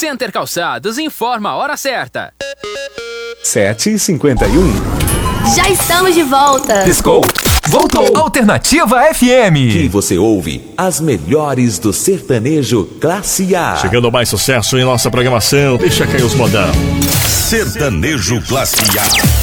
Center Calçados informa a hora certa. 7h51. Já estamos de volta. Piscou. Voltou. Alternativa FM. E você ouve as melhores do sertanejo classe A. Chegando mais sucesso em nossa programação. Deixa cair os modão. Sertanejo classe A.